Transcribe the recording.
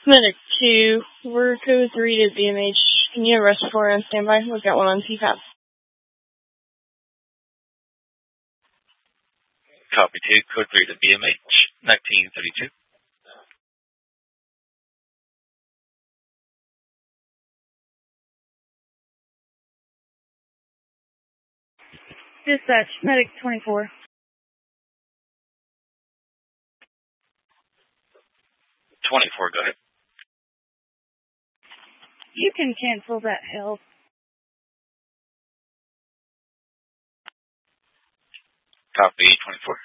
Medic 2, we're code 3 to BMH. Can you have respiratory on standby? We've got one on CPAP. Copy 2, code 3 to BMH, 1932. Dispatch, Medic 24. Go ahead. You can cancel that help. Copy 24.